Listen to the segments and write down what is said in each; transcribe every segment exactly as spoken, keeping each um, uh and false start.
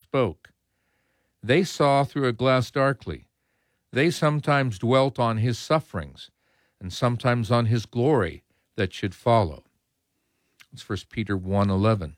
spoke. They saw through a glass darkly. They sometimes dwelt on his sufferings, and sometimes on his glory that should follow. It's First Peter one eleven.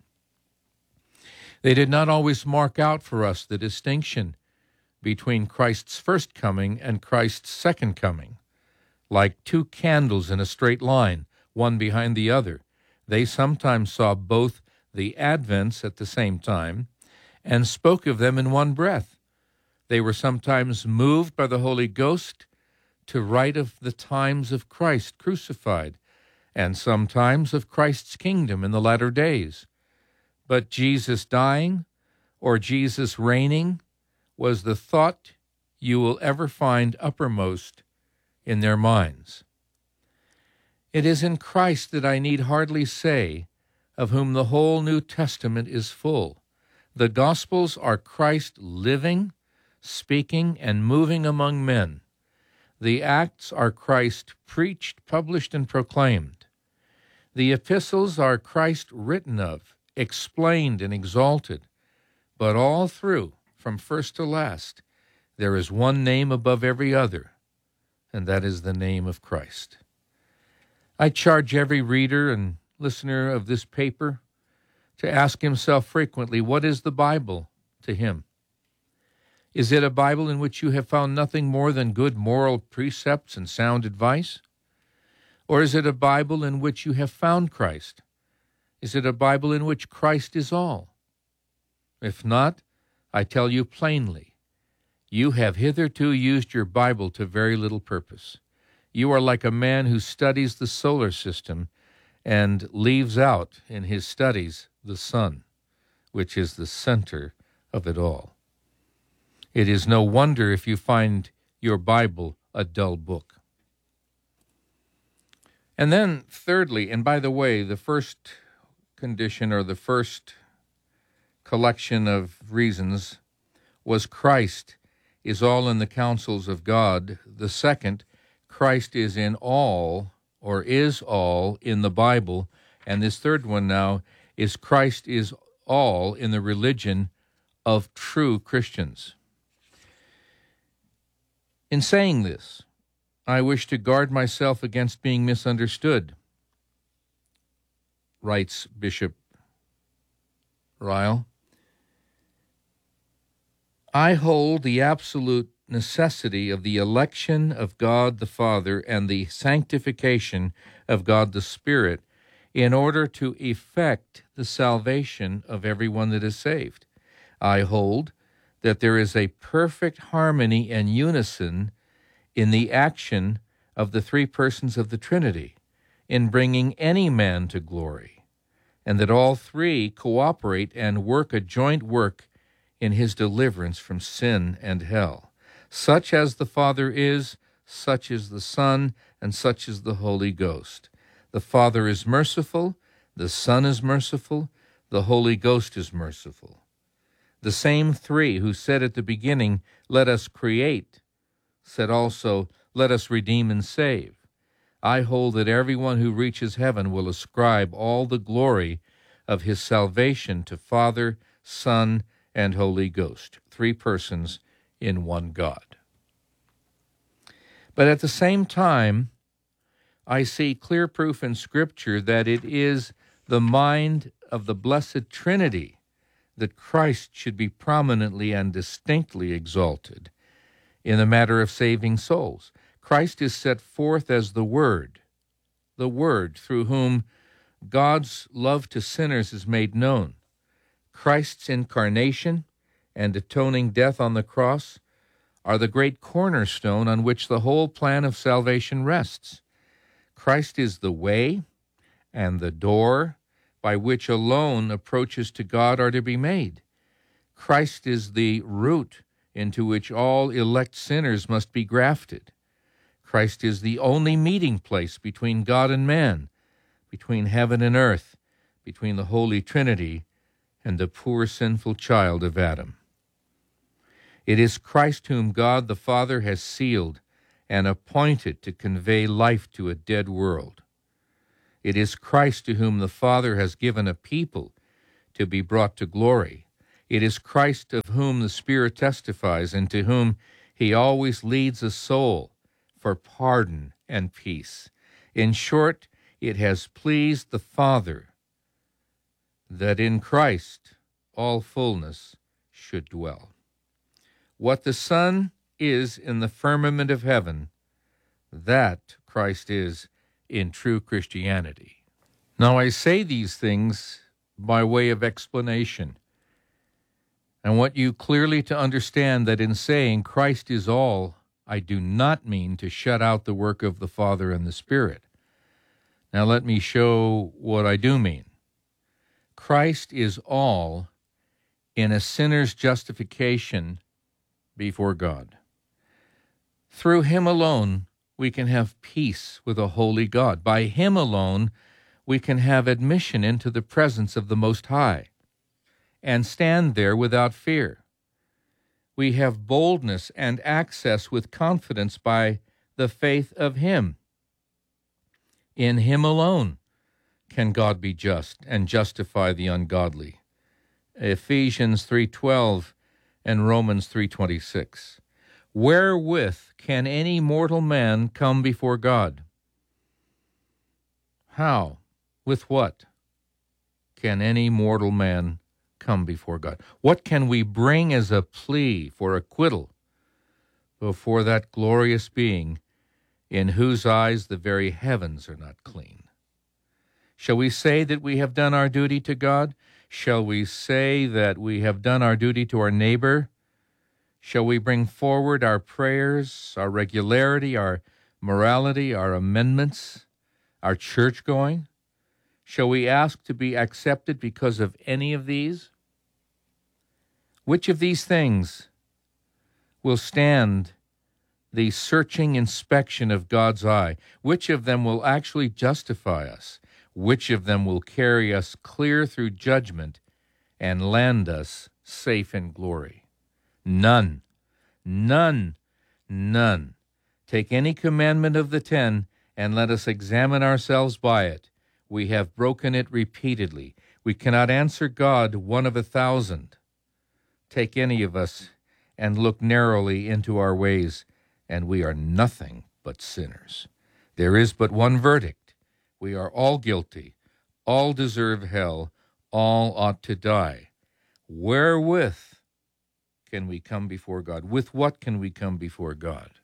They did not always mark out for us the distinction between Christ's first coming and Christ's second coming. Like two candles in a straight line, one behind the other, they sometimes saw both the advents at the same time and spoke of them in one breath. They were sometimes moved by the Holy Ghost to write of the times of Christ crucified, and sometimes of Christ's kingdom in the latter days. But Jesus dying or Jesus reigning was the thought you will ever find uppermost in their minds. It is in Christ that I need hardly say, of whom the whole New Testament is full. The Gospels are Christ living, speaking, and moving among men. The Acts are Christ preached, published, and proclaimed. The epistles are Christ written of, explained, and exalted. But all through, from first to last, there is one name above every other, and that is the name of Christ. I charge every reader and listener of this paper to ask himself frequently, what is the Bible to him? Is it a Bible in which you have found nothing more than good moral precepts and sound advice? Or is it a Bible in which you have found Christ? Is it a Bible in which Christ is all? If not, I tell you plainly, you have hitherto used your Bible to very little purpose. You are like a man who studies the solar system and leaves out in his studies the sun, which is the center of it all. It is no wonder if you find your Bible a dull book. And then, thirdly, and by the way, the first condition or the first collection of reasons was Christ is all in the counsels of God. The second, Christ is in all, or is all, in the Bible. And this third one now is Christ is all in the religion of true Christians. In saying this, I wish to guard myself against being misunderstood, writes Bishop Ryle. I hold the absolute necessity of the election of God the Father and the sanctification of God the Spirit in order to effect the salvation of everyone that is saved. I hold that there is a perfect harmony and unison in the action of the three persons of the Trinity in bringing any man to glory, and that all three cooperate and work a joint work in his deliverance from sin and hell. Such as the Father is, such is the Son, and such is the Holy Ghost. The Father is merciful, the Son is merciful, the Holy Ghost is merciful. The same three who said at the beginning, "Let us create," said also, "Let us redeem and save." I hold that everyone who reaches heaven will ascribe all the glory of his salvation to Father, Son, and Holy Ghost, three persons in one God. But at the same time, I see clear proof in Scripture that it is the mind of the Blessed Trinity that Christ should be prominently and distinctly exalted in the matter of saving souls. Christ is set forth as the Word, the Word through whom God's love to sinners is made known. Christ's incarnation and atoning death on the cross are the great cornerstone on which the whole plan of salvation rests. Christ is the way and the door by which alone approaches to God are to be made. Christ is the root into which all elect sinners must be grafted. Christ is the only meeting place between God and man, between heaven and earth, between the Holy Trinity and the poor sinful child of Adam. It is Christ whom God the Father has sealed and appointed to convey life to a dead world. It is Christ to whom the Father has given a people to be brought to glory. It is Christ of whom the Spirit testifies, and to whom he always leads a soul for pardon and peace. In short, it has pleased the Father that in Christ all fullness should dwell. What the Son is in the firmament of heaven, that Christ is in true Christianity. Now I say these things by way of explanation. I want you clearly to understand that in saying Christ is all, I do not mean to shut out the work of the Father and the Spirit. Now let me show what I do mean. Christ is all in a sinner's justification before God. Through him alone, we can have peace with a holy God. By him alone, we can have admission into the presence of the Most High and stand there without fear. We have boldness and access with confidence by the faith of him. In him alone can God be just and justify the ungodly. Ephesians three twelve and Romans three twenty-six. Wherewith can any mortal man come before God? How? With what can any mortal man come before God? What can we bring as a plea for acquittal before that glorious being in whose eyes the very heavens are not clean? Shall we say that we have done our duty to God? Shall we say that we have done our duty to our neighbor? Shall we bring forward our prayers, our regularity, our morality, our amendments, our church-going? Shall we ask to be accepted because of any of these? Which of these things will stand the searching inspection of God's eye? Which of them will actually justify us? Which of them will carry us clear through judgment and land us safe in glory? None, none, none. Take any commandment of the ten, and let us examine ourselves by it. We have broken it repeatedly. We cannot answer God one of a thousand. Take any of us and look narrowly into our ways, and we are nothing but sinners. There is but one verdict. We are all guilty. All deserve hell. All ought to die. Wherewith can we come before God? With what can we come before God?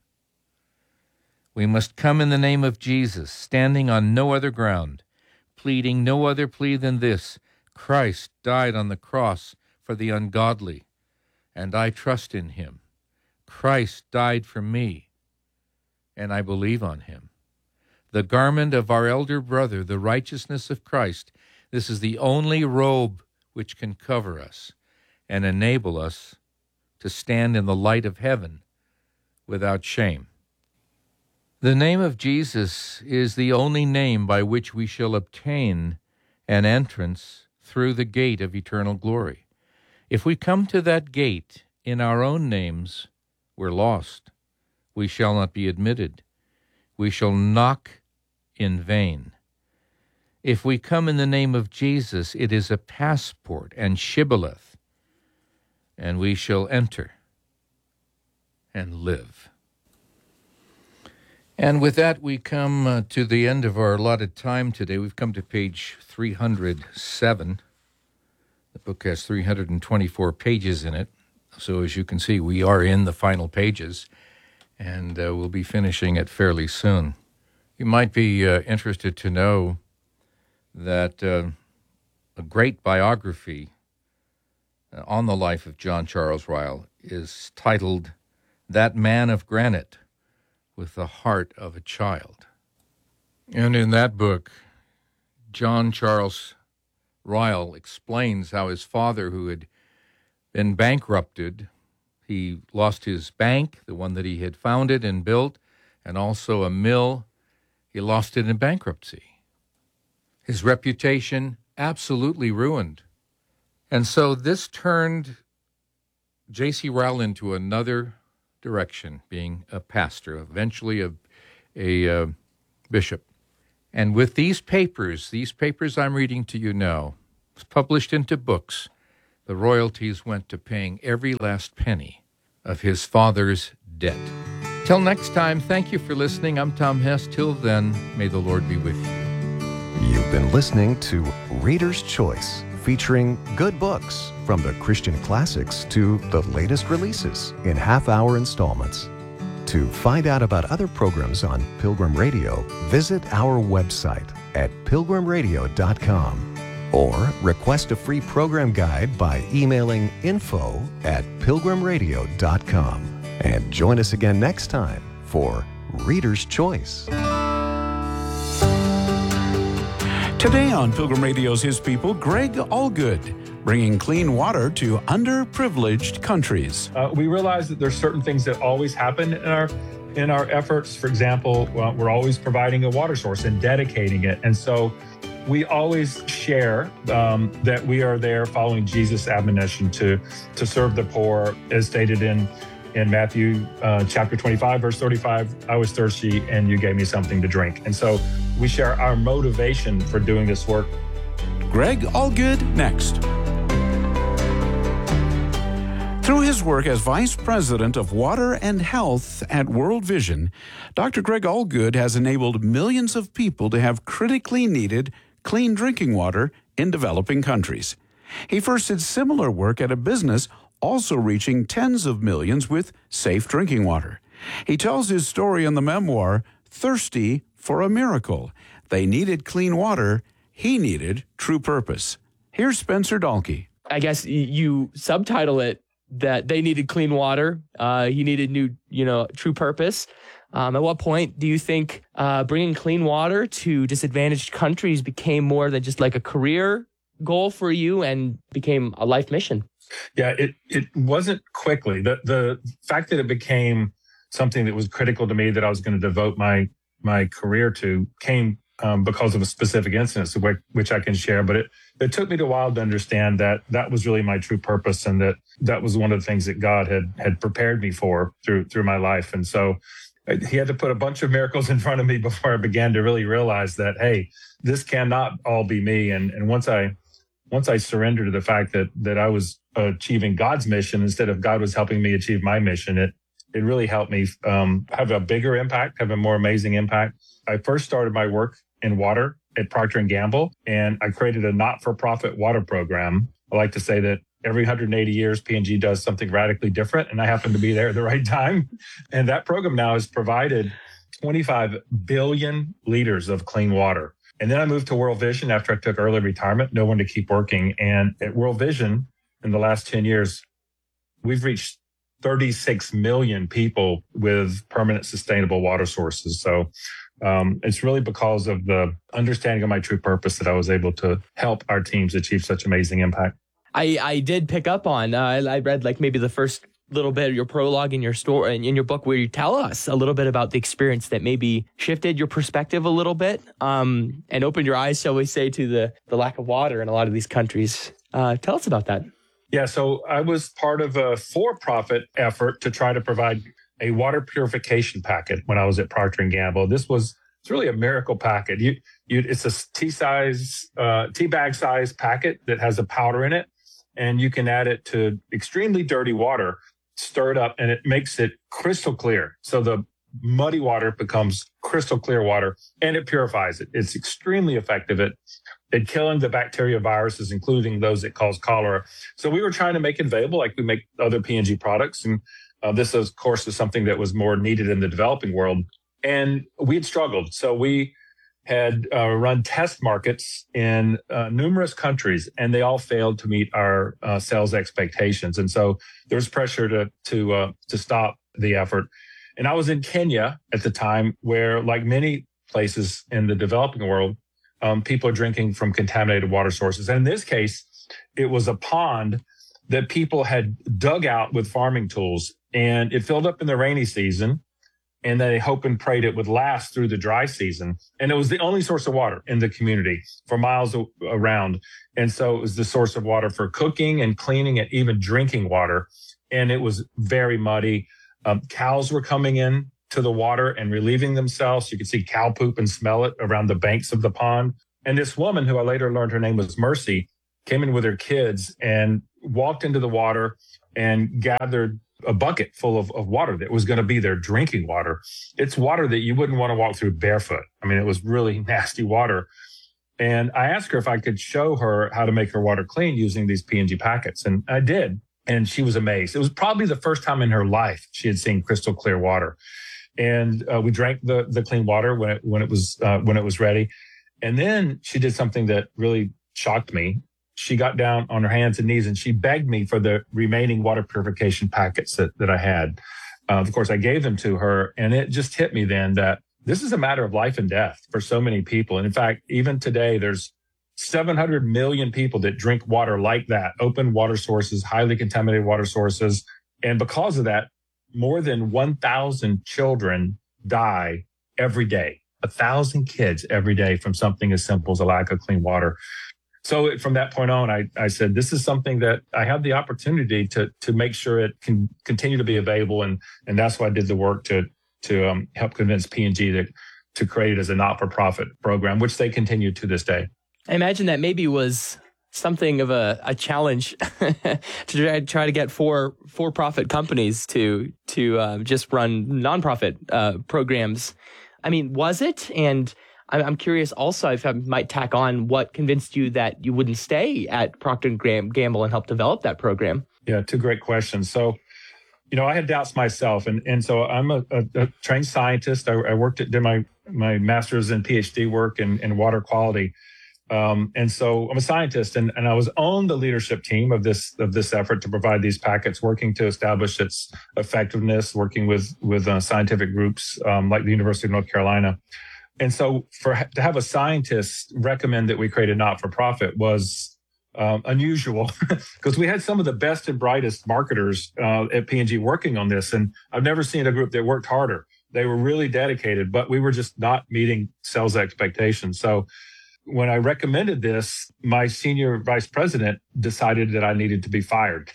We must come in the name of Jesus, standing on no other ground, pleading no other plea than this: Christ died on the cross for the ungodly, and I trust in him. Christ died for me, and I believe on him. The garment of our elder brother, the righteousness of Christ, this is the only robe which can cover us and enable us to stand in the light of heaven without shame. The name of Jesus is the only name by which we shall obtain an entrance through the gate of eternal glory. If we come to that gate in our own names, we're lost. We shall not be admitted. We shall knock in vain. If we come in the name of Jesus, it is a passport and shibboleth, and we shall enter and live. And with that, we come uh, to the end of our allotted time today. We've come to page three hundred seven. The book has three hundred twenty-four pages in it. So as you can see, we are in the final pages, and uh, we'll be finishing it fairly soon. You might be uh, interested to know that uh, a great biography uh, on the life of John Charles Ryle is titled That Man of Granite with the Heart of a Child. And in that book, John Charles Ryle explains how his father, who had been bankrupted, he lost his bank, the one that he had founded and built, and also a mill. He lost it in bankruptcy. His reputation absolutely ruined. And so this turned J C. Ryle into another direction, being a pastor, eventually a, a uh, bishop. And with these papers, these papers I'm reading to you now, published into books The royalties went to paying every last penny of his father's debt. Till next time, thank you for listening. I'm Tom Hess. Till then, may the Lord be with you. You've been listening to Reader's Choice, featuring good books from the Christian classics to the latest releases in half-hour installments. To find out about other programs on Pilgrim Radio, visit our website at pilgrim radio dot com or request a free program guide by emailing info at pilgrim radio dot com. And join us again next time for Reader's Choice. Today on Pilgrim Radio's His People, Greg Allgood, bringing clean water to underprivileged countries. Uh, we realize that there's certain things that always happen in our in our efforts. For example, well, we're always providing a water source and dedicating it. And so we always share um, that we are there following Jesus' admonition to, to serve the poor, as stated in, in Matthew uh, chapter twenty-five, verse thirty-five, I was thirsty and you gave me something to drink. And so we share our motivation for doing this work. Greg Allgood next. Through his work as Vice President of Water and Health at World Vision, Doctor Greg Allgood has enabled millions of people to have critically needed clean drinking water in developing countries. He first did similar work at a business also reaching tens of millions with safe drinking water. He tells his story in the memoir, Thirsty for a Miracle. They needed clean water. He needed true purpose. Here's Spencer Dahlke. I guess you subtitle it that they needed clean water. Uh, he needed new, you know, true purpose. Um, at what point do you think uh, bringing clean water to disadvantaged countries became more than just like a career goal for you and became a life mission? Yeah, it it wasn't quickly. The the fact that it became something that was critical to me that I was going to devote my my career to came um, because of a specific instance, which, which I can share. But it, it took me a while to understand that that was really my true purpose, and that that was one of the things that God had had prepared me for through through my life. And so he had to put a bunch of miracles in front of me before I began to really realize that, hey, this cannot all be me. And and once I once I surrendered to the fact that that I was achieving God's mission instead of God was helping me achieve my mission, it it really helped me um, have a bigger impact, have a more amazing impact. I first started my work in water at Procter and Gamble, and I created a not-for-profit water program. I like to say that every one hundred eighty years, P and G does something radically different, and I happen to be there at the right time. And that program now has provided twenty-five billion liters of clean water. And then I moved to World Vision after I took early retirement, no one to keep working. And at World Vision, in the last ten years, we've reached thirty-six million people with permanent sustainable water sources. So um, it's really because of the understanding of my true purpose that I was able to help our teams achieve such amazing impact. I, I did pick up on, uh, I read like maybe the first little bit of your prologue in your story, in your book, where you tell us a little bit about the experience that maybe shifted your perspective a little bit um, and opened your eyes, shall we say, to the, the lack of water in a lot of these countries. Uh, tell us about that. Yeah, so I was part of a for-profit effort to try to provide a water purification packet when I was at Procter and Gamble. This was it's really a miracle packet. You, you, it's a tea size, uh, tea bag size packet that has a powder in it, and you can add it to extremely dirty water, stir it up, and it makes it crystal clear. So the muddy water becomes crystal clear water, and it purifies it. It's extremely effective at, at killing the bacteria, viruses, including those that cause cholera. So we were trying to make it available like we make other P and G products. And uh, this, of course, is something that was more needed in the developing world. And we had struggled. So we had uh, run test markets in uh, numerous countries, and they all failed to meet our uh, sales expectations. And so there was pressure to to uh, to stop the effort. And I was in Kenya at the time, where, like many places in the developing world, um, people are drinking from contaminated water sources. And in this case, it was a pond that people had dug out with farming tools, and it filled up in the rainy season. And they hope and prayed it would last through the dry season. And it was the only source of water in the community for miles around. And so it was the source of water for cooking and cleaning and even drinking water. And it was very muddy. Um, cows were coming in to the water and relieving themselves. You could see cow poop and smell it around the banks of the pond. And this woman, who I later learned her name was Mercy, came in with her kids and walked into the water and gathered a bucket full of, of water that was going to be their drinking water. It's water that you wouldn't want to walk through barefoot. I mean, it was really nasty water. And I asked her if I could show her how to make her water clean using these P and G packets. And I did. And she was amazed. It was probably the first time in her life she had seen crystal clear water. And uh, we drank the the clean water when it when it was uh, when it was ready. And then she did something that really shocked me. She got down on her hands and knees and she begged me for the remaining water purification packets that, that I had. Uh, of course, I gave them to her, and it just hit me then that this is a matter of life and death for so many people. And in fact, even today, there's seven hundred million people that drink water like that, open water sources, highly contaminated water sources. And because of that, more than one thousand children die every day, a thousand kids every day from something as simple as a lack of clean water. So from that point on, I, I said, this is something that I have the opportunity to to make sure it can continue to be available. And, and that's why I did the work to to um, help convince P and G to, to create it as a not-for-profit program, which they continue to this day. I imagine that maybe was something of a, a challenge to try, try to get for for-profit companies to to uh, just run nonprofit uh, programs. I mean, was it? And I'm curious also if I might tack on what convinced you that you wouldn't stay at Procter and Gamble and help develop that program. Yeah, two great questions. So, you know, I had doubts myself. And, and so I'm a, a, a trained scientist. I, I worked at, did my, my master's and PhD work in, in water quality. Um, and so I'm a scientist, and, and I was on the leadership team of this of this effort to provide these packets, working to establish its effectiveness, working with with uh, scientific groups um, like the University of North Carolina. And so for to have a scientist recommend that we create a not-for-profit was um, unusual because we had some of the best and brightest marketers uh, at P and G working on this. And I've never seen a group that worked harder. They were really dedicated, but we were just not meeting sales expectations. So when I recommended this, my senior vice president decided that I needed to be fired.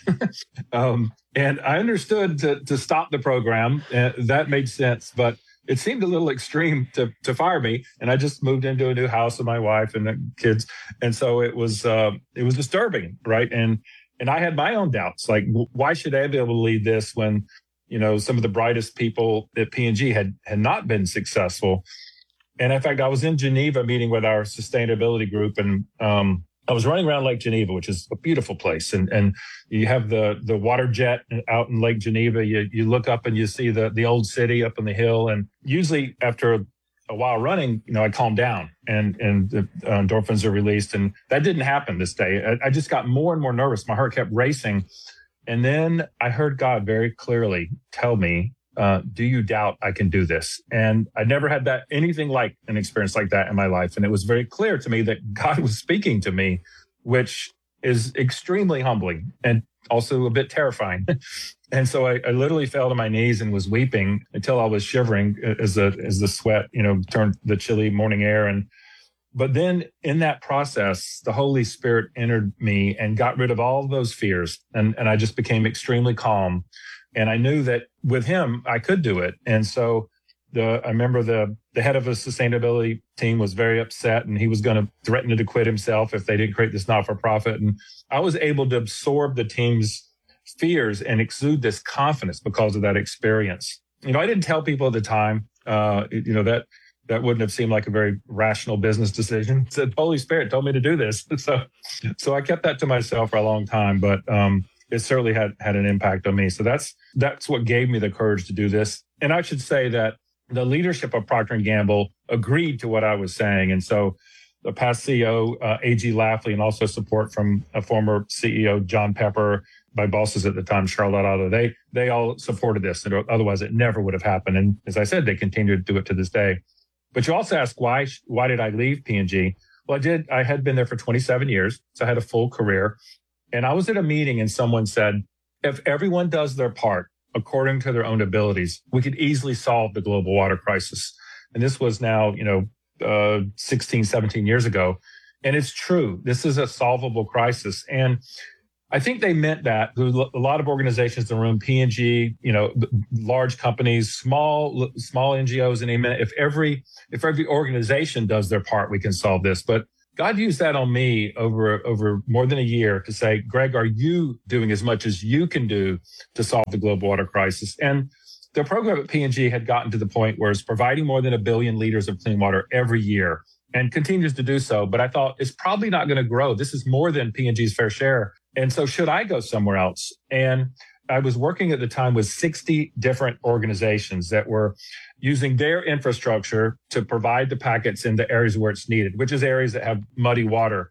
um, and I understood to, to stop the program. Uh, that made sense, but it seemed a little extreme to, to fire me. And I just moved into a new house with my wife and the kids. And so it was, uh, it was disturbing, right? And, and I had my own doubts, like, why should I be able to lead this when, you know, some of the brightest people at P and G had, had not been successful? And in fact, I was in Geneva meeting with our sustainability group, and um, I was running around Lake Geneva, which is a beautiful place. And and you have the the water jet out in Lake Geneva. You you look up and you see the the old city up on the hill. And usually after a, a while running, you know, I calm down and and the uh, endorphins are released. And that didn't happen this day. I, I just got more and more nervous. My heart kept racing. And then I heard God very clearly tell me, Uh, do you doubt I can do this? And I never had that anything like an experience like that in my life. And it was very clear to me that God was speaking to me, which is extremely humbling and also a bit terrifying. And so I, I literally fell to my knees and was weeping until I was shivering as the as the sweat, you know, turned the chilly morning air. And but then in that process, the Holy Spirit entered me and got rid of all those fears, and and I just became extremely calm. And I knew that with him, I could do it. And so the I remember the the head of a sustainability team was very upset, and he was going to threaten to quit himself if they didn't create this not-for-profit. And I was able to absorb the team's fears and exude this confidence because of that experience. You know, I didn't tell people at the time, uh, you know, that that wouldn't have seemed like a very rational business decision. So the Holy Spirit told me to do this. So, so I kept that to myself for a long time. But um, it certainly had, had an impact on me. So that's that's what gave me the courage to do this. And I should say that the leadership of Procter and Gamble agreed to what I was saying. And so the past C E O, uh, A G Lafley, and also support from a former C E O, John Pepper, my bosses at the time, Charlotte Otto, they they all supported this. And otherwise, it never would have happened. And as I said, they continue to do it to this day. But you also ask, why why did I leave P and G? Well, I did. I had been there for twenty-seven years, so I had a full career. And I was at a meeting and someone said, if everyone does their part according to their own abilities, we could easily solve the global water crisis. And this was now, you know, uh, sixteen, seventeen years ago. And it's true. This is a solvable crisis. And I think they meant that. There's a lot of organizations in the room, P and G, you know, large companies, small small N G Os, and they meant if every if every organization does their part, we can solve this. But God used that on me over, over more than a year to say, Greg, are you doing as much as you can do to solve the global water crisis? And the program at P and G had gotten to the point where it's providing more than a billion liters of clean water every year and continues to do so. But I thought it's probably not going to grow. This is more than P and G's fair share. And so should I go somewhere else? And I was working at the time with sixty different organizations that were using their infrastructure to provide the packets in the areas where it's needed, which is areas that have muddy water.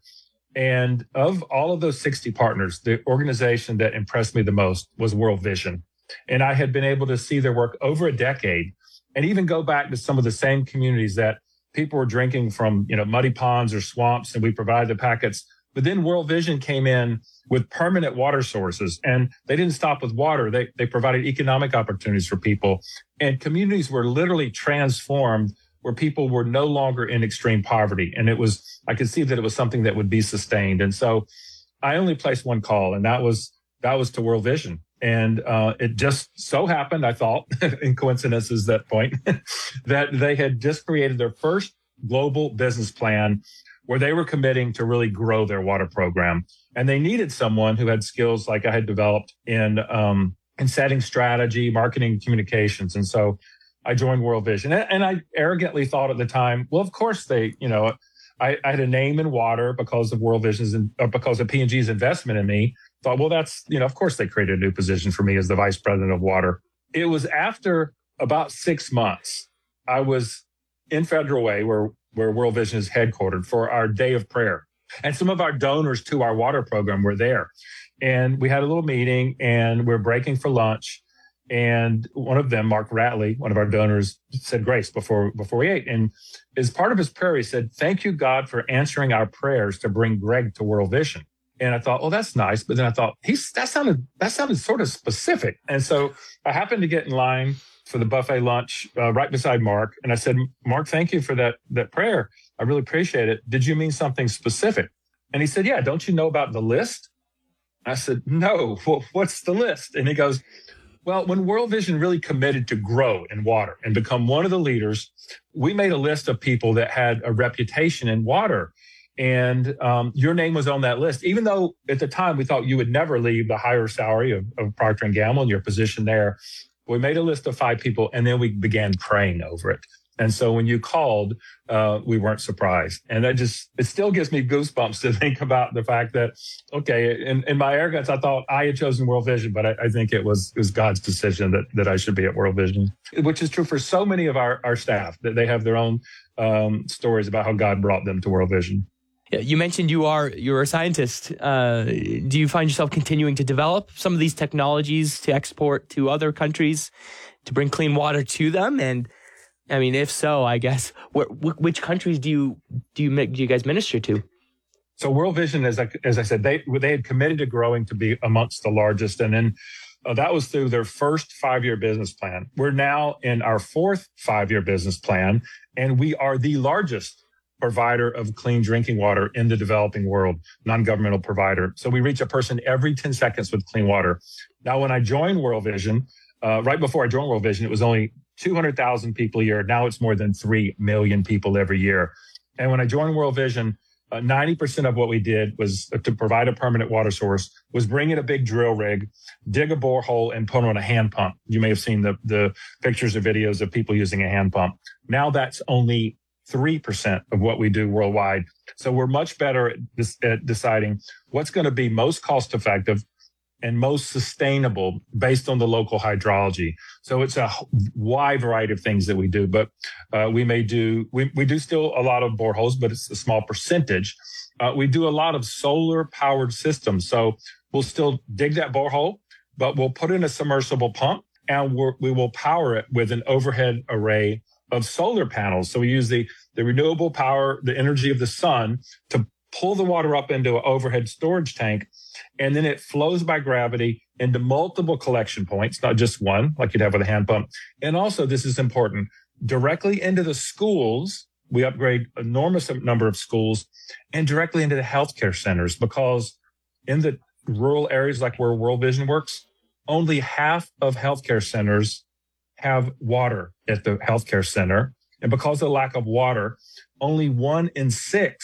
And of all of those sixty partners, the organization that impressed me the most was World Vision. And I had been able to see their work over a decade and even go back to some of the same communities that people were drinking from, you know, muddy ponds or swamps, and we provided the packets. But then World Vision came in with permanent water sources, and they didn't stop with water. They they provided economic opportunities for people, and communities were literally transformed where people were no longer in extreme poverty. And it was, I could see that it was something that would be sustained. And so I only placed one call, and that was, that was to World Vision. And uh, it just so happened, I thought, in coincidences that point, that they had just created their first global business plan where they were committing to really grow their water program. And they needed someone who had skills like I had developed in, um, in setting strategy, marketing, communications. And so I joined World Vision. And, and I arrogantly thought at the time, well, of course they, you know, I, I had a name in water because of World Vision's and uh, because of P and G's investment in me. Thought, well, that's, you know, of course they created a new position for me as the vice president of water. It was after about six months, I was in Federal Way, where, where World Vision is headquartered, for our day of prayer. And some of our donors to our water program were there. And we had a little meeting, and we we're breaking for lunch. And one of them, Mark Ratley, one of our donors, said grace before, before we ate. And as part of his prayer, he said, thank you, God, for answering our prayers to bring Greg to World Vision. And I thought, well, that's nice. But then I thought, he's that sounded that sounded sort of specific. And so I happened to get in line for the buffet lunch uh, right beside Mark. And I said, Mark, thank you for that, that prayer. I really appreciate it. Did you mean something specific? And he said, yeah, don't you know about the list? I said, no, well, what's the list? And he goes, well, when World Vision really committed to grow in water and become one of the leaders, we made a list of people that had a reputation in water. And um, your name was on that list, even though at the time we thought you would never leave the higher salary of, of Procter and Gamble and your position there. We made a list of five people, and then we began praying over it. And so when you called, uh, we weren't surprised. And that just, it still gives me goosebumps to think about the fact that, okay, in, in my arrogance, I thought I had chosen World Vision, but I, I think it was, it was God's decision that, that I should be at World Vision, which is true for so many of our, our staff, that they have their own um, stories about how God brought them to World Vision. You mentioned you are you're a scientist. Uh, do you find yourself continuing to develop some of these technologies to export to other countries to bring clean water to them? And I mean, if so, I guess wh- wh- which countries do you do you do you guys minister to? So World Vision, as I, as I said, they they had committed to growing to be amongst the largest, and then uh, that was through their first five-year business plan. We're now in our fourth five-year business plan, and we are the largest provider of clean drinking water in the developing world, non-governmental provider. So we reach a person every ten seconds with clean water. Now, when I joined World Vision, uh, right before I joined World Vision, it was only two hundred thousand people a year. Now it's more than three million people every year. And when I joined World Vision, uh, ninety percent of what we did was uh, to provide a permanent water source, was bring in a big drill rig, dig a borehole, and put on a hand pump. You may have seen the, the pictures or videos of people using a hand pump. Now that's only three percent of what we do worldwide. So we're much better at, this, at deciding what's going to be most cost effective and most sustainable based on the local hydrology. So it's a wide variety of things that we do, but uh, we may do, we, we do still a lot of boreholes, but it's a small percentage. Uh, we do a lot of solar powered systems. So we'll still dig that borehole, but we'll put in a submersible pump, and we're, we will power it with an overhead array of solar panels. So we use the, the renewable power, the energy of the sun, to pull the water up into an overhead storage tank, and then it flows by gravity into multiple collection points, not just one, like you'd have with a hand pump. And also, this is important, directly into the schools. We upgrade an enormous number of schools, and directly into the healthcare centers, because in the rural areas like where World Vision works, only half of healthcare centers have water at the healthcare center. And because of the lack of water, only one in six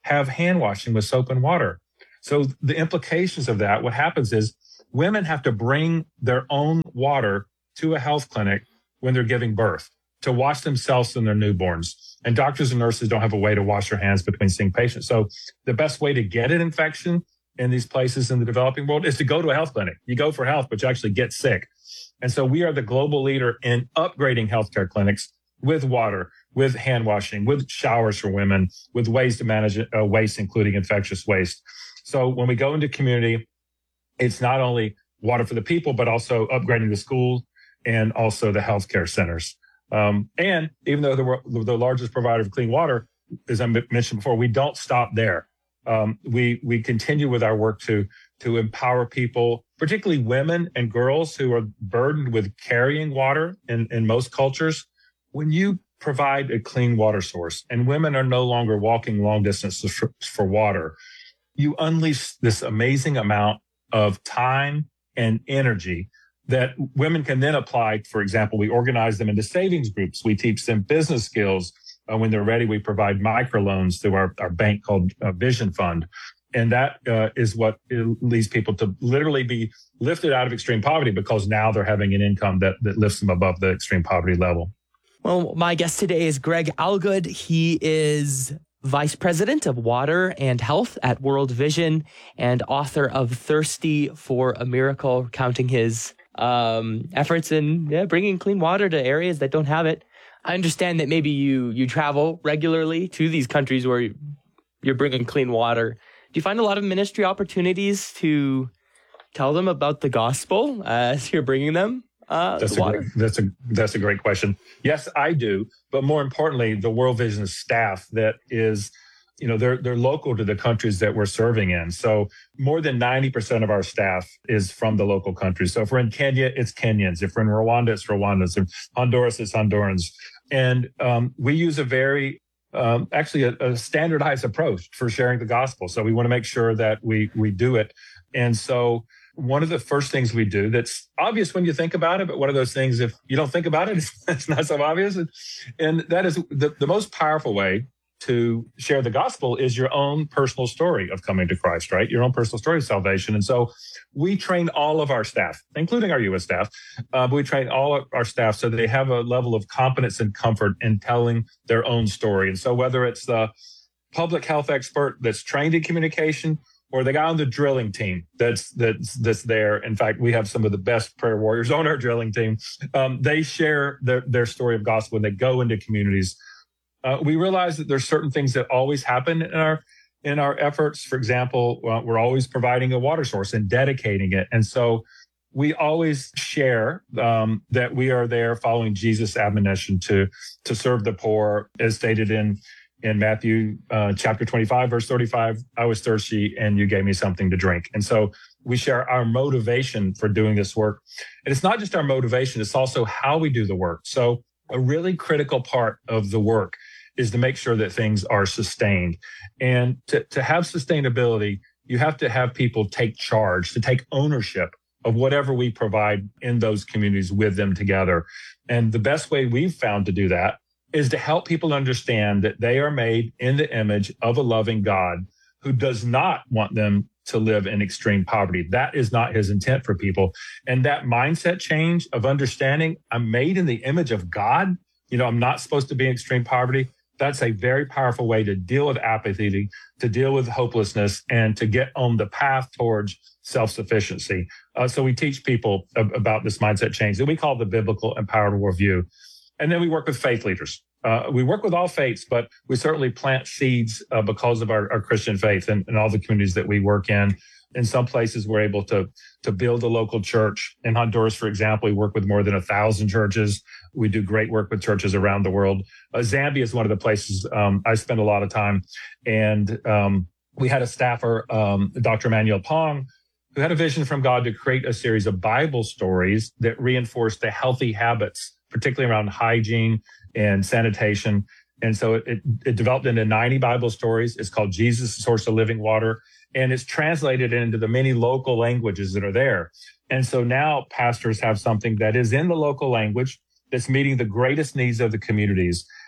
have hand washing with soap and water. So the implications of that, what happens is women have to bring their own water to a health clinic when they're giving birth to wash themselves and their newborns. And doctors and nurses don't have a way to wash their hands between seeing patients. So the best way to get an infection in these places in the developing world is to go to a health clinic. You go for health, but you actually get sick. And so we are the global leader in upgrading healthcare clinics with water, with hand washing, with showers for women, with ways to manage uh, waste, including infectious waste. So when we go into community, it's not only water for the people, but also upgrading the schools and also the healthcare centers. Um, and even though we're the largest provider of clean water, as I mentioned before, we don't stop there. Um, we we continue with our work to to empower people, particularly women and girls who are burdened with carrying water in, in most cultures. When you provide a clean water source and women are no longer walking long distances for, for water, you unleash this amazing amount of time and energy that women can then apply. For example, we organize them into savings groups. We teach them business skills. Uh, when they're ready, we provide microloans through our, our bank called uh, Vision Fund. And that uh, is what leads people to literally be lifted out of extreme poverty because now they're having an income that, that lifts them above the extreme poverty level. Well, my guest today is Greg Allgood. He is Vice President of Water and Health at World Vision and author of Thirsty for a Miracle, counting his um, efforts in yeah, bringing clean water to areas that don't have it. I understand that maybe you you travel regularly to these countries where you're bringing clean water. Do you find a lot of ministry opportunities to tell them about the gospel as you're bringing them uh, that's the a water? Great, that's a that's a great question. Yes, I do, but more importantly, the World Vision staff that is, you know, they're they're local to the countries that we're serving in. So more than ninety percent of our staff is from the local countries. So if we're in Kenya, it's Kenyans. If we're in Rwanda, it's Rwandans. If Honduras, it's Hondurans. And um, we use a very, um, actually a, a standardized approach for sharing the gospel. So we want to make sure that we we do it. And so one of the first things we do that's obvious when you think about it, but one of those things, if you don't think about it, it's, it's not so obvious. And, and that is the, the most powerful way to share the gospel is your own personal story of coming to Christ, right? Your own personal story of salvation. And so we train all of our staff, including our U S staff, uh, but we train all of our staff so they have a level of competence and comfort in telling their own story. And so whether it's the public health expert that's trained in communication or the guy on the drilling team that's that's that's there. In fact, we have some of the best prayer warriors on our drilling team. Um, they share their, their story of gospel when they go into communities. Uh, we realize that there's certain things that always happen in our in our efforts. For example, uh, we're always providing a water source and dedicating it. And so we always share um, that we are there following Jesus' admonition to to serve the poor, as stated in in Matthew uh, chapter twenty-five, verse thirty-five, I was thirsty and you gave me something to drink. And so we share our motivation for doing this work. And it's not just our motivation, it's also how we do the work. So a really critical part of the work is to make sure that things are sustained. And to, to have sustainability, you have to have people take charge, to take ownership of whatever we provide in those communities with them together. And the best way we've found to do that is to help people understand that they are made in the image of a loving God who does not want them to live in extreme poverty. That is not his intent for people. And that mindset change of understanding I'm made in the image of God, you know, I'm not supposed to be in extreme poverty. That's a very powerful way to deal with apathy, to deal with hopelessness, and to get on the path towards self-sufficiency. Uh, so we teach people ab- about this mindset change that we call the biblical empowered worldview. And then we work with faith leaders. Uh, we work with all faiths, but we certainly plant seeds uh, because of our, our Christian faith and, and all the communities that we work in. In some places, we're able to, to build a local church. In Honduras, for example, we work with more than a thousand churches. We do great work with churches around the world. Uh, Zambia is one of the places um, I spend a lot of time. And um, we had a staffer, um, Doctor Emmanuel Pong, who had a vision from God to create a series of Bible stories that reinforced the healthy habits, particularly around hygiene and sanitation. And so it, it, it developed into ninety Bible stories. It's called Jesus, the Source of Living Water. And it's translated into the many local languages that are there. And so now pastors have something that is in the local language that's meeting the greatest needs of the communities.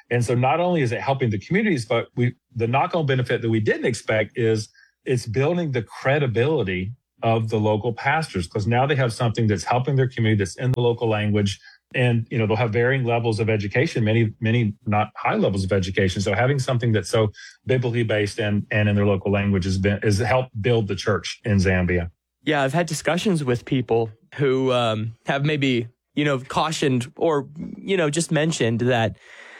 And so not only is it helping the communities, but we the knock-on benefit that we didn't expect is it's building the credibility of the local pastors, because now they have something that's helping their community, that's in the local language. And, you know, they'll have varying levels of education, many, many not high levels of education. So having something that's so biblically based and, and in their local language has been, has helped build the church in Zambia. Yeah, I've had discussions with people who um, have maybe, you know, cautioned or, you know, just mentioned that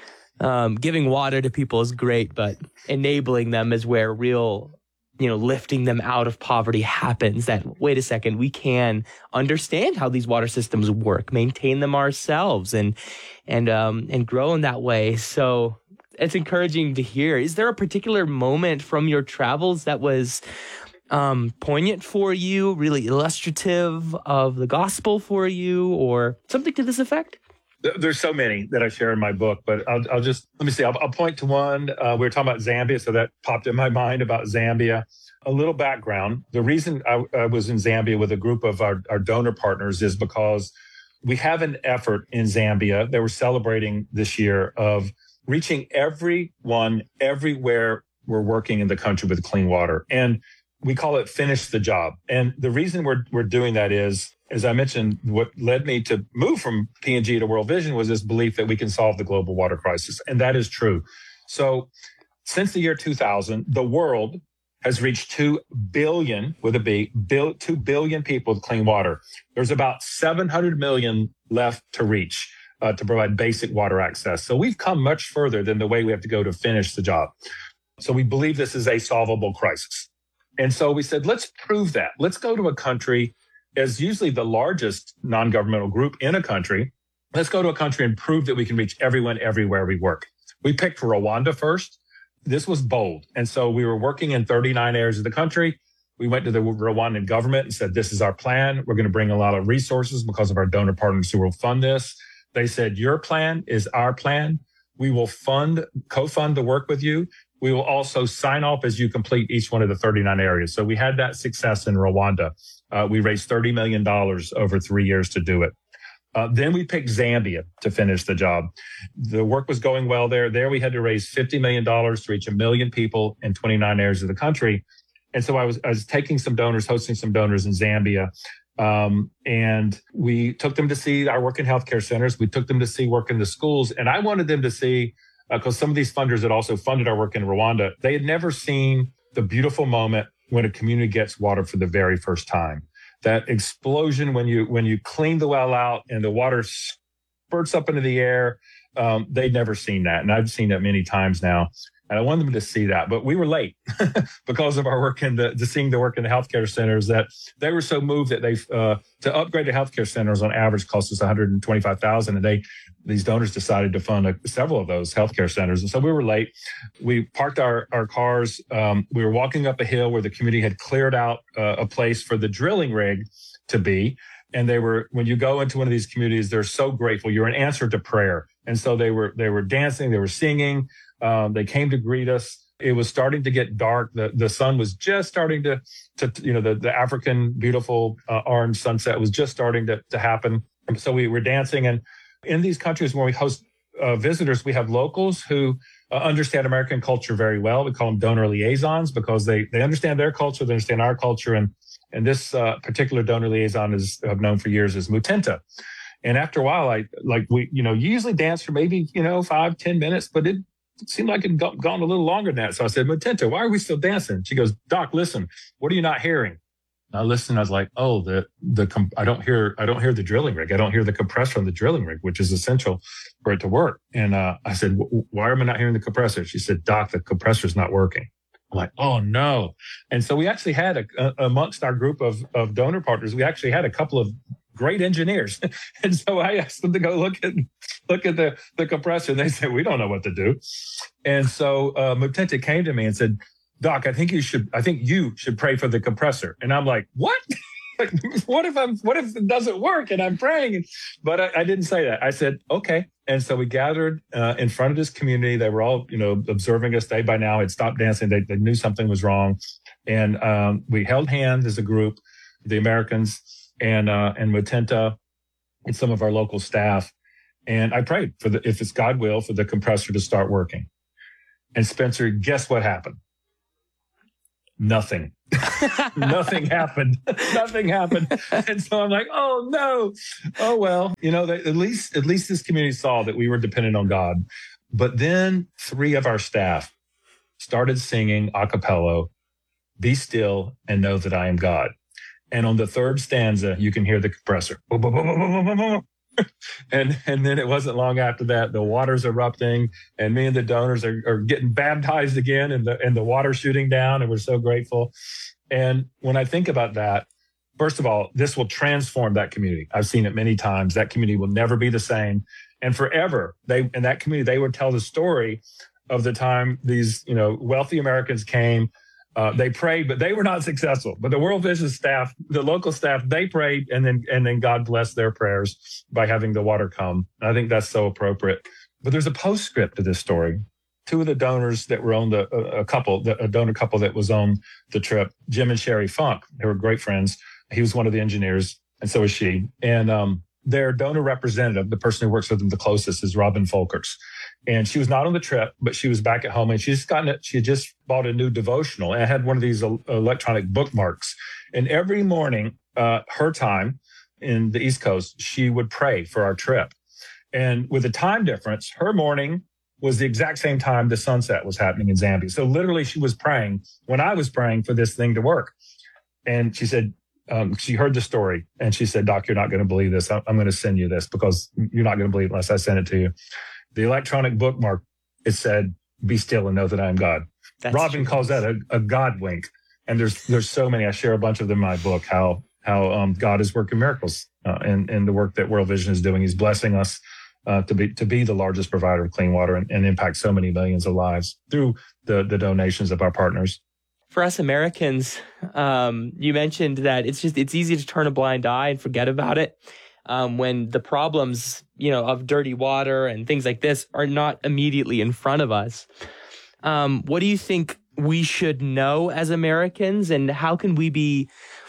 um, giving water to people is great, but enabling them is where real, you know, lifting them out of poverty happens. That, wait a second, we can understand how these water systems work, maintain them ourselves, and and um, and grow in that way. So it's encouraging to hear. Is there a particular moment from your travels that was um, poignant for you, really illustrative of the gospel for you, or something to this effect? There's so many that I share in my book, but I'll, I'll just, let me see, I'll, I'll point to one. Uh, we were talking about Zambia, so that popped in my mind about Zambia. A little background. The reason I, I was in Zambia with a group of our, our donor partners is because we have an effort in Zambia that we're celebrating this year of reaching everyone, everywhere we're working in the country with clean water. And we call it Finish the Job. And the reason we're we're doing that is, as I mentioned, what led me to move from P and G to World Vision was this belief that we can solve the global water crisis. And that is true. So since the year two thousand, the world has reached two billion, with a B, bill, two billion people with clean water. There's about seven hundred million left to reach uh, to provide basic water access. So we've come much further than the way we have to go to finish the job. So we believe this is a solvable crisis. And so we said, let's prove that. Let's go to a country as usually the largest non-governmental group in a country. Let's go to a country and prove that we can reach everyone everywhere we work. We picked Rwanda first. This was bold. And so we were working in thirty-nine areas of the country. We went to the Rwandan government and said, this is our plan. We're going to bring a lot of resources because of our donor partners who will fund this. They said, your plan is our plan. We will fund, co-fund the work with you. We will also sign off as you complete each one of the thirty-nine areas. So we had that success in Rwanda. Uh, we raised thirty million dollars over three years to do it. Uh, then we picked Zambia to finish the job. The work was going well there. There we had to raise fifty million dollars to reach a million people in twenty-nine areas of the country. And so I was, I was taking some donors, hosting some donors in Zambia. Um, and we took them to see our work in healthcare centers. We took them to see work in the schools. And I wanted them to see, because uh, some of these funders that also funded our work in Rwanda, they had never seen the beautiful moment when a community gets water for the very first time. That explosion when you when you clean the well out and the water spurts up into the air, um, they'd never seen that. And I've seen that many times now. And I wanted them to see that. But we were late because of our work in the, the seeing the work in the healthcare centers, that they were so moved that they uh, to upgrade the healthcare centers on average cost us one hundred twenty-five thousand dollars. And they these donors decided to fund a, several of those healthcare centers. And so we were late. We parked our, our cars. Um, we were walking up a hill where the community had cleared out uh, a place for the drilling rig to be. And they were, when you go into one of these communities, they're so grateful. You're an answer to prayer. And so they were, they were dancing, they were singing. Um, they came to greet us. It was starting to get dark. The the sun was just starting to, to you know, the, the African beautiful uh, orange sunset was just starting to, to happen. And so we were dancing. And in these countries where we host uh, visitors, we have locals who uh, understand American culture very well. We call them donor liaisons because they, they understand their culture, they understand our culture. And, and this uh, particular donor liaison is I've known for years as Mutenta. And after a while, I like we, you know, you usually dance for maybe, you know, five, ten minutes, but it It seemed like it had gone a little longer than that. So I said, Mutenta, why are we still dancing? She goes, Doc, listen, what are you not hearing? And I listened. I was like, oh, the, the, I don't hear, I don't hear the drilling rig. I don't hear the compressor on the drilling rig, which is essential for it to work. And, uh, I said, why am I not hearing the compressor? She said, Doc, the compressor's not working. I'm like, oh no. And so we actually had a, a, amongst our group of, of donor partners, we actually had a couple of great engineers. And so I asked them to go look at look at the, the compressor. And they said, we don't know what to do. And so uh, Mutenta came to me and said, Doc, I think you should, I think you should pray for the compressor. And I'm like, what? what if I'm, what if it doesn't work and I'm praying? But I, I didn't say that. I said, okay. And so we gathered uh, in front of this community. They were all, you know, observing us. They by now had stopped dancing. They, they knew something was wrong. And um, we held hands as a group, the Americans and, uh, and Mutenta and some of our local staff. And I prayed for the, if it's God will, for the compressor to start working. And Spencer, guess what happened? Nothing. Nothing happened. Nothing happened. And so I'm like, oh no. Oh well. You know, at least at least this community saw that we were dependent on God. But then three of our staff started singing a cappella, "Be still and know that I am God." And on the third stanza, you can hear the compressor. And and then it wasn't long after that, the water's erupting, and me and the donors are, are getting baptized again, and the and the water shooting down, and we're so grateful. And when I think about that, first of all, this will transform that community. I've seen it many times. That community will never be the same, and forever. They in that community, they would tell the story of the time these you know wealthy Americans came. Uh, they prayed, but they were not successful. But the World Vision staff, the local staff, they prayed, and then and then God blessed their prayers by having the water come. And I think that's so appropriate. But there's a postscript to this story. Two of the donors that were on the a, a couple, the, a donor couple that was on the trip, Jim and Sherry Funk, they were great friends. He was one of the engineers, and so was she. And um, their donor representative, the person who works with them the closest, is Robin Folkers. And she was not on the trip, but she was back at home, and she just gotten it. She had just bought a new devotional, and I had one of these electronic bookmarks. And every morning, uh, her time in the East Coast, she would pray for our trip. And with the time difference, her morning was the exact same time the sunset was happening in Zambia. So literally, she was praying when I was praying for this thing to work. And she said, um, she heard the story, and she said, "Doc, you're not going to believe this. I'm, I'm going to send you this because you're not going to believe it unless I send it to you." The electronic bookmark, it said, "Be still and know that I am God." That's Robin true. Calls that a, a God wink. And there's there's so many. I share a bunch of them in my book, how how um, God is working miracles uh, in, in the work that World Vision is doing. He's blessing us uh, to be to be the largest provider of clean water and, and impact so many millions of lives through the, the donations of our partners. For us Americans, um, you mentioned that it's just it's easy to turn a blind eye and forget about it. Um, when the problems, you know, of dirty water and things like this are not immediately in front of us. Um, what do you think we should know as Americans, and how can we be,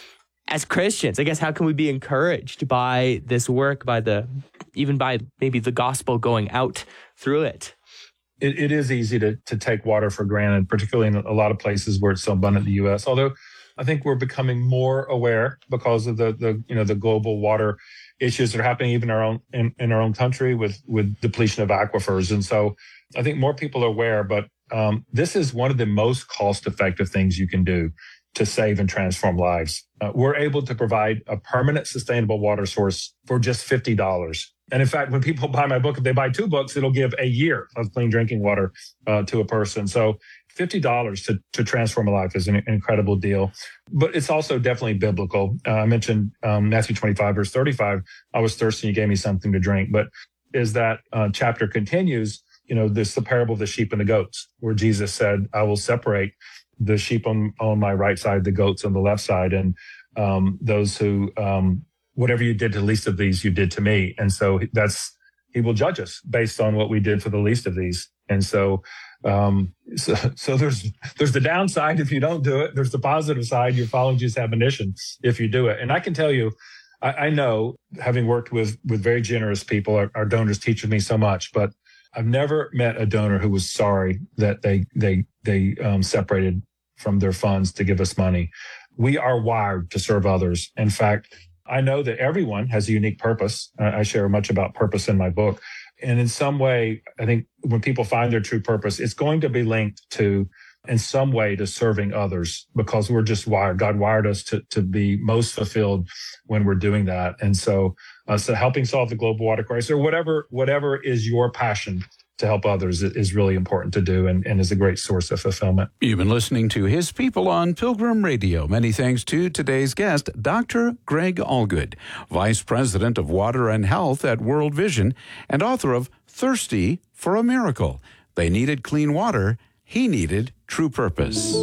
as Christians, I guess, how can we be encouraged by this work, by the, even by maybe the gospel going out through it? It, it is easy to to take water for granted, particularly in a lot of places where it's so abundant in the U S. Although I think we're becoming more aware because of the the you know the global water issues that are happening even in our own in, in our own country with with depletion of aquifers. And so I think more people are aware, but um, this is one of the most cost-effective things you can do to save and transform lives. Uh, we're able to provide a permanent sustainable water source for just fifty dollars. And in fact, when people buy my book, if they buy two books, it'll give a year of clean drinking water uh, to a person. So fifty dollars to, to transform a life is an incredible deal. But it's also definitely biblical. Uh, I mentioned um, Matthew twenty-five, verse thirty-five. I was thirsty, you gave me something to drink. But as that uh, chapter continues, you know, this the parable of the sheep and the goats, where Jesus said, "I will separate the sheep on, on my right side, the goats on the left side. And um, those who, um, whatever you did to the least of these, you did to me." And so that's, he will judge us based on what we did for the least of these. And so, um, so, so there's, there's the downside if you don't do it. There's the positive side. You're following Jesus' admonition if you do it. And I can tell you, I, I know, having worked with, with very generous people, our, our donors teach me so much, but I've never met a donor who was sorry that they, they, they, um, separated from their funds to give us money. We are wired to serve others. In fact, I know that everyone has a unique purpose. I share much about purpose in my book. And in some way, I think when people find their true purpose, it's going to be linked to, in some way, to serving others, because we're just wired. God wired us to, to be most fulfilled when we're doing that. And so, uh, so helping solve the global water crisis, or whatever, whatever is your passion to help others, is really important to do, and, and is a great source of fulfillment. You've been listening to His People on Pilgrim Radio. Many thanks to today's guest, Doctor Greg Allgood, Vice President of Water and Health at World Vision and author of Thirsty for a Miracle. They needed clean water. He needed true purpose.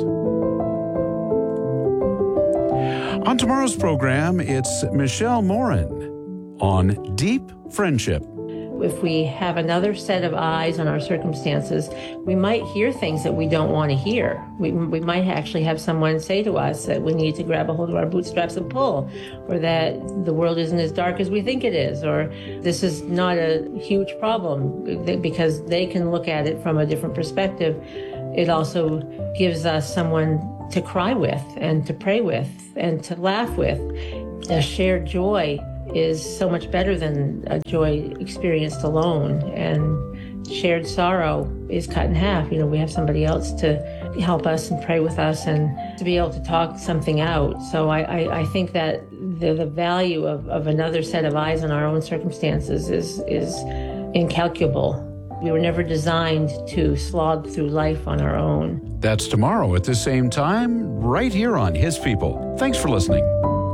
On tomorrow's program, it's Michelle Morin on Deep Friendship. if we have another set of eyes on our circumstances, we might hear things that we don't want to hear. We, we might actually have someone say to us that we need to grab a hold of our bootstraps and pull, or that the world isn't as dark as we think it is, or this is not a huge problem, because they can look at it from a different perspective. It also gives us someone to cry with and to pray with and to laugh with. A shared joy is so much better than a joy experienced alone, and shared sorrow is cut in half. You know, we have somebody else to help us and pray with us and to be able to talk something out. So I, I, I think that the, the value of, of another set of eyes on our own circumstances is, is incalculable. We were never designed to slog through life on our own. That's tomorrow at the same time, right here on His People. Thanks for listening.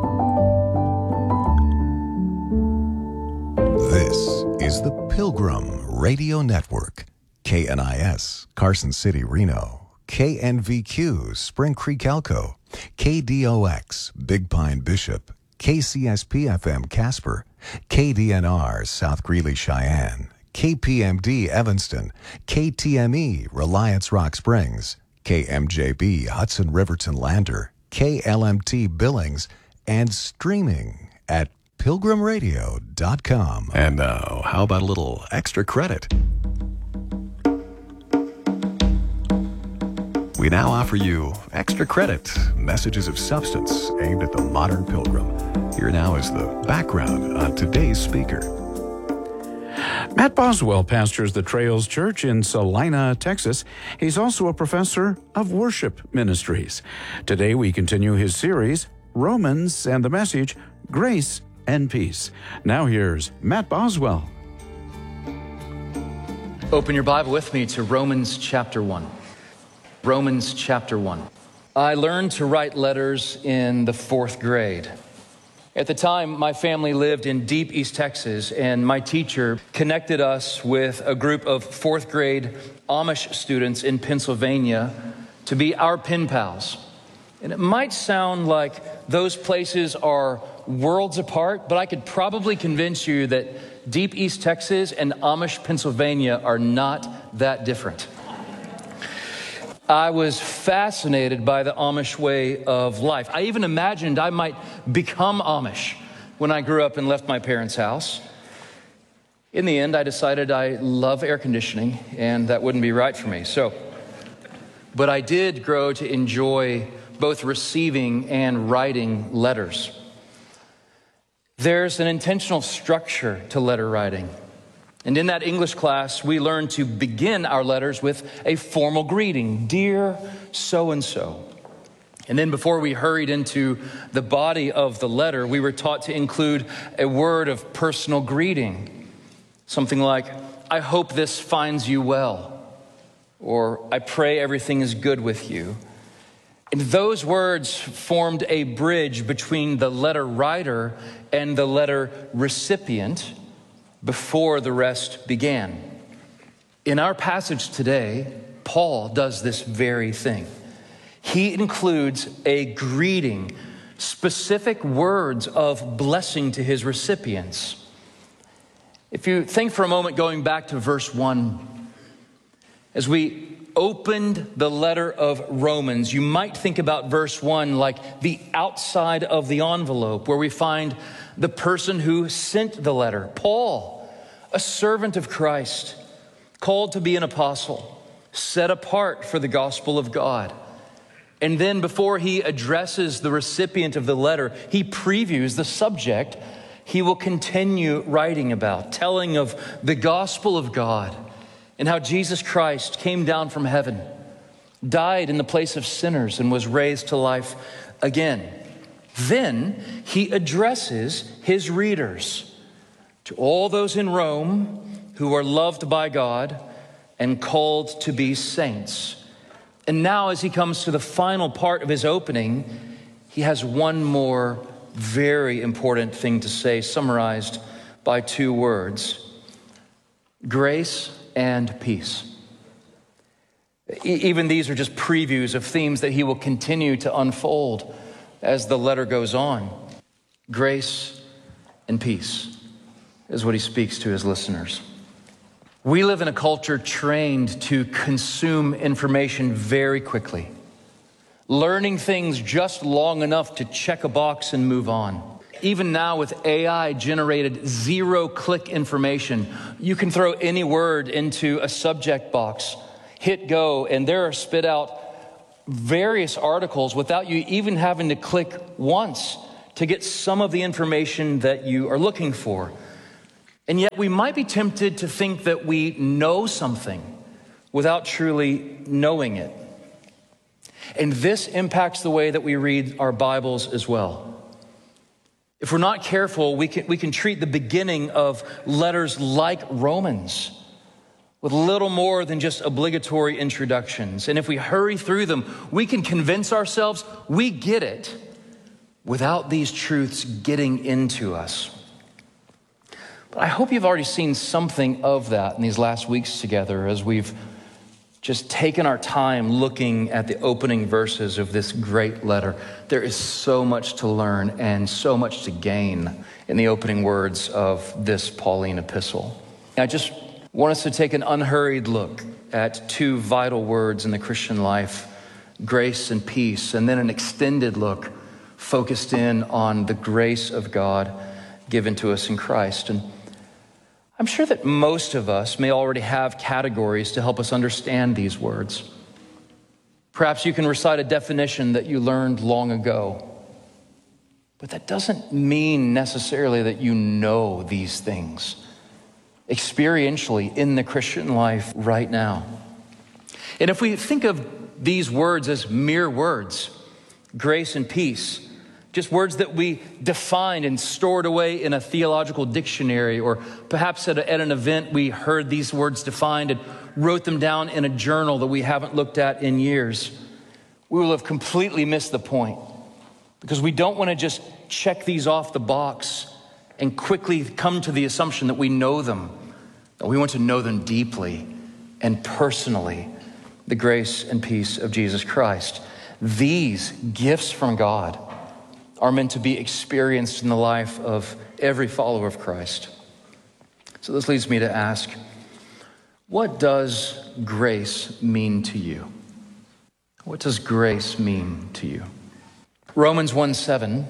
This is the Pilgrim Radio Network. K N I S, Carson City, Reno. K N V Q, Spring Creek, Elko. K D O X, Big Pine, Bishop. K C S P F M, Casper. K D N R, South Greeley, Cheyenne. K P M D, Evanston. K T M E, Reliance, Rock Springs. K M J B, Hudson, Riverton, Lander. K L M T, Billings. And streaming at pilgrim radio dot com. And now, how about a little extra credit? We now offer you Extra Credit, messages of substance aimed at the modern pilgrim. Here now is the background on today's speaker. Matt Boswell pastors the Trails Church in Salina, Texas. He's also a professor of worship ministries. Today we continue his series, Romans, and the message, Grace and Peace. Now here's Matt Boswell. Open your Bible with me to Romans chapter one. Romans chapter one. I learned to write letters in the fourth grade. At the time, my family lived in deep East Texas, and my teacher connected us with a group of fourth grade Amish students in Pennsylvania to be our pen pals. And it might sound like those places are worlds apart, but I could probably convince you that deep East Texas and Amish Pennsylvania are not that different. I was fascinated by the Amish way of life. I even imagined I might become Amish when I grew up and left my parents' house. In the end, I decided I love air conditioning, and that wouldn't be right for me. So, but I did grow to enjoy both receiving and writing letters. There's an intentional structure to letter writing. And in that English class, we learned to begin our letters with a formal greeting, dear so-and-so. And then before we hurried into the body of the letter, we were taught to include a word of personal greeting. Something like, I hope this finds you well, or I pray everything is good with you. And those words formed a bridge between the letter writer and the letter recipient before the rest began. In our passage today, Paul does this very thing. He includes a greeting, specific words of blessing to his recipients. If you think for a moment going back to verse one, as we opened the letter of Romans, you might think about verse one like the outside of the envelope where we find the person who sent the letter, Paul, a servant of Christ, called to be an apostle, set apart for the gospel of God. And then before he addresses the recipient of the letter, he previews the subject he will continue writing about, telling of the gospel of God and how Jesus Christ came down from heaven, died in the place of sinners, and was raised to life again. Then he addresses his readers, to all those in Rome who are loved by God and called to be saints. And now as he comes to the final part of his opening, he has one more very important thing to say, summarized by two words: grace and peace. Even these are just previews of themes that he will continue to unfold as the letter goes on. Grace and peace is what he speaks to his listeners. We live in a culture trained to consume information very quickly, learning things just long enough to check a box and move on. Even now with A I-generated zero-click information, you can throw any word into a subject box, hit go, and there are spit out various articles without you even having to click once to get some of the information that you are looking for. And yet we might be tempted to think that we know something without truly knowing it. And this impacts the way that we read our Bibles as well. If we're not careful, we can, we can treat the beginning of letters like Romans with little more than just obligatory introductions. And if we hurry through them, we can convince ourselves we get it without these truths getting into us. But I hope you've already seen something of that in these last weeks together as we've just taken our time looking at the opening verses of this great letter. There is so much to learn and so much to gain in the opening words of this Pauline epistle. I just want us to take an unhurried look at two vital words in the Christian life, grace and peace, and then an extended look focused in on the grace of God given to us in Christ. And I'm sure that most of us may already have categories to help us understand these words. Perhaps you can recite a definition that you learned long ago, but that doesn't mean necessarily that you know these things experientially in the Christian life right now. And if we think of these words as mere words, grace and peace, just words that we defined and stored away in a theological dictionary, or perhaps at, a, at an event we heard these words defined and wrote them down in a journal that we haven't looked at in years, we will have completely missed the point, because we don't want to just check these off the box and quickly come to the assumption that we know them. We want to know them deeply and personally, the grace and peace of Jesus Christ. These gifts from God are meant to be experienced in the life of every follower of Christ. So this leads me to ask, what does grace mean to you? What does grace mean to you? Romans one seven,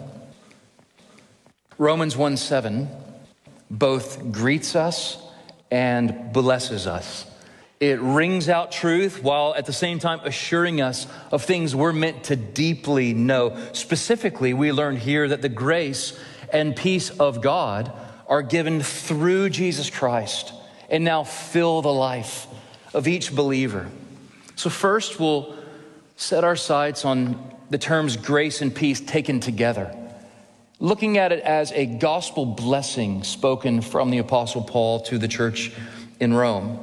Romans one seven both greets us and blesses us. It rings out truth while at the same time assuring us of things we're meant to deeply know. Specifically, we learn here that the grace and peace of God are given through Jesus Christ and now fill the life of each believer. So first, we'll set our sights on the terms grace and peace taken together, looking at it as a gospel blessing spoken from the Apostle Paul to the church in Rome.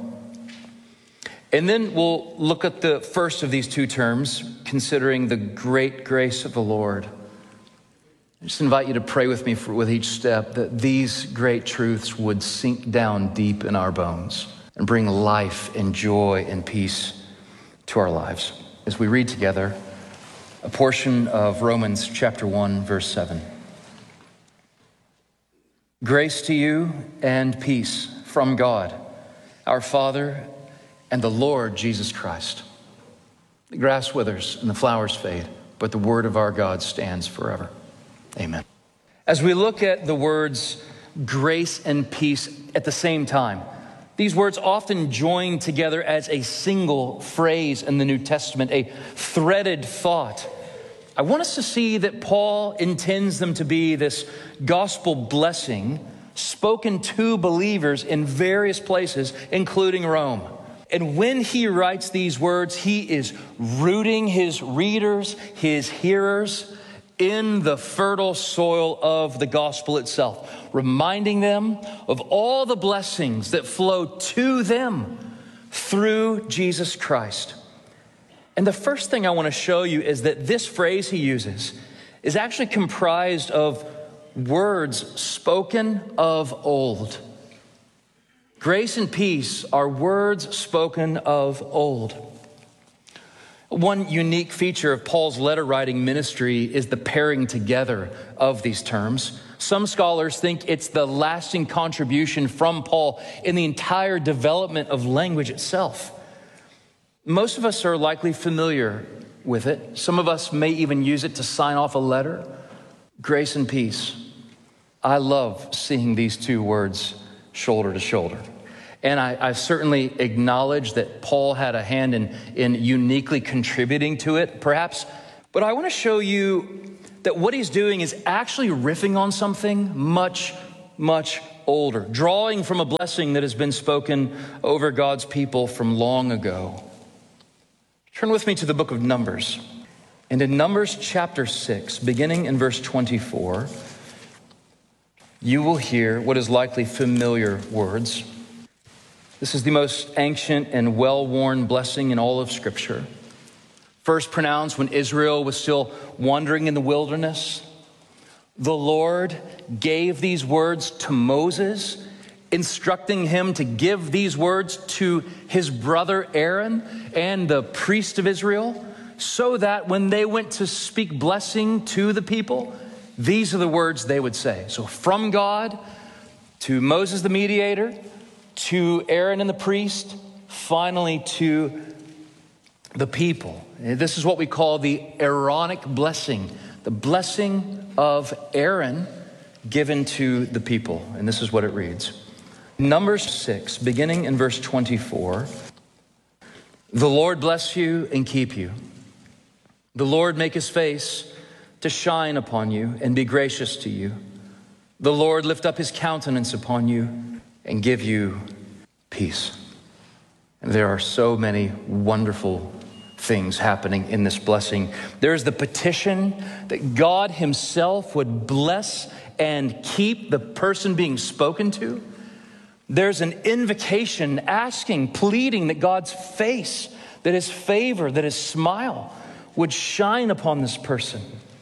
And then we'll look at the first of these two terms, considering the great grace of the Lord. I just invite you to pray with me for, with each step, that these great truths would sink down deep in our bones and bring life and joy and peace to our lives. As we read together a portion of Romans chapter one, verse seven. Grace to you and peace from God, our Father, and the Lord Jesus Christ. The grass withers and the flowers fade, but the word of our God stands forever. Amen. As we look at the words grace and peace at the same time, these words often join together as a single phrase in the New Testament, a threaded thought. I want us to see that Paul intends them to be this gospel blessing spoken to believers in various places, including Rome. And when he writes these words, he is rooting his readers, his hearers, in the fertile soil of the gospel itself, reminding them of all the blessings that flow to them through Jesus Christ. And the first thing I want to show you is that this phrase he uses is actually comprised of words spoken of old. Grace and peace are words spoken of old. One unique feature of Paul's letter writing ministry is the pairing together of these terms. Some scholars think it's the lasting contribution from Paul in the entire development of language itself. Most of us are likely familiar with it. Some of us may even use it to sign off a letter. Grace and peace. I love seeing these two words shoulder to shoulder. And I, I certainly acknowledge that Paul had a hand in, in uniquely contributing to it, perhaps. But I want to show you that what he's doing is actually riffing on something much, much older, drawing from a blessing that has been spoken over God's people from long ago. Turn with me to the book of Numbers. And in Numbers chapter six, beginning in verse twenty-four, you will hear what is likely familiar words. This is the most ancient and well-worn blessing in all of Scripture. First pronounced when Israel was still wandering in the wilderness. The Lord gave these words to Moses, instructing him to give these words to his brother Aaron and the priest of Israel, so that when they went to speak blessing to the people, these are the words they would say. So from God to Moses the mediator, to Aaron and the priest, finally to the people. This is what we call the Aaronic blessing, the blessing of Aaron given to the people. And this is what it reads. Numbers six, beginning in verse twenty-four. The Lord bless you and keep you. The Lord make his face to shine upon you and be gracious to you. The Lord lift up his countenance upon you and give you peace. And there are so many wonderful things happening in this blessing. There's the petition that God himself would bless and keep the person being spoken to. There's an invocation asking, pleading that God's face, that his favor, that his smile would shine upon this person.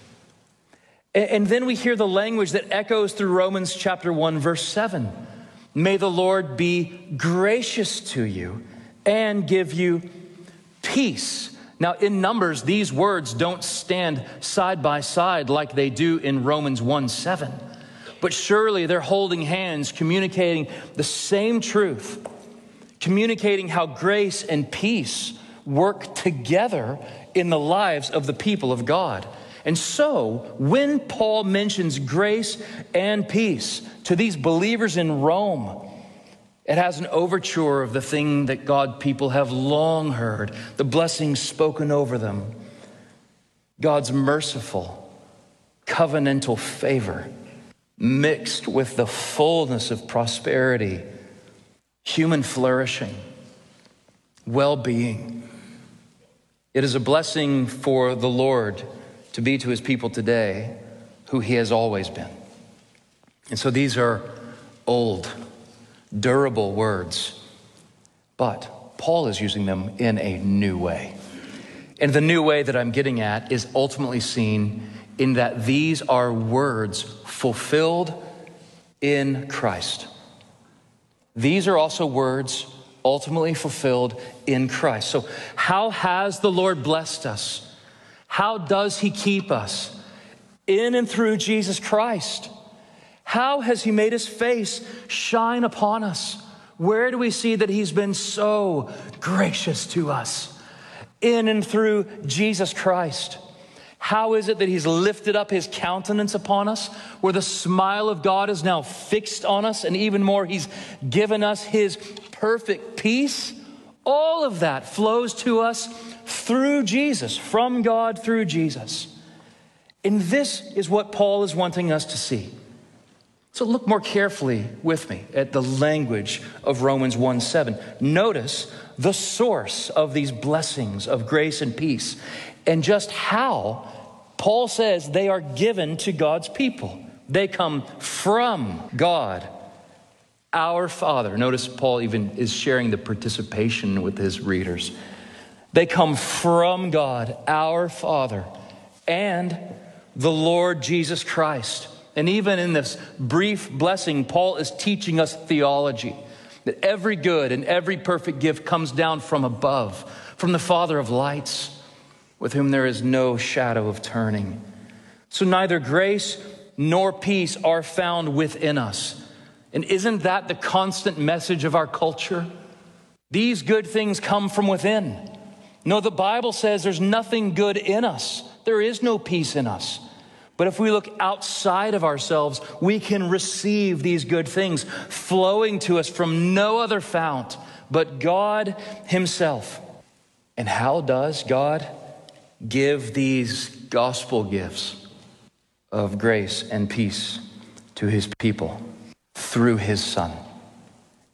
And then we hear the language that echoes through Romans chapter one, verse seven. May the Lord be gracious to you and give you peace. Now, in Numbers, these words don't stand side by side like they do in Romans one seven. But surely they're holding hands, communicating the same truth, communicating how grace and peace work together in the lives of the people of God. And so, when Paul mentions grace and peace to these believers in Rome, it has an overture of the thing that God people have long heard, the blessings spoken over them, God's merciful, covenantal favor, mixed with the fullness of prosperity, human flourishing, well-being. It is a blessing for the Lord to be to his people today who he has always been. And so these are old, durable words, but Paul is using them in a new way. And the new way that I'm getting at is ultimately seen in that these are words fulfilled in Christ. These are also words ultimately fulfilled in Christ. So how has the Lord blessed us? How does he keep us? In and through Jesus Christ. How has he made his face shine upon us? Where do we see that he's been so gracious to us? In and through Jesus Christ. How is it that he's lifted up his countenance upon us, where the smile of God is now fixed on us, and even more, he's given us his perfect peace? All of that flows to us through Jesus, from God through Jesus. And this is what Paul is wanting us to see. So look more carefully with me at the language of Romans one seven. Notice the source of these blessings of grace and peace, and just how Paul says they are given to God's people. They come from God, our Father. Notice Paul even is sharing the participation with his readers. They come from God, our Father, and the Lord Jesus Christ. And even in this brief blessing, Paul is teaching us theology, that every good and every perfect gift comes down from above, from the Father of lights, with whom there is no shadow of turning. So neither grace nor peace are found within us. And isn't that the constant message of our culture? These good things come from within. No, the Bible says there's nothing good in us. There is no peace in us. But if we look outside of ourselves, we can receive these good things flowing to us from no other fount but God himself. And how does God give these gospel gifts of grace and peace to his people? Through his Son.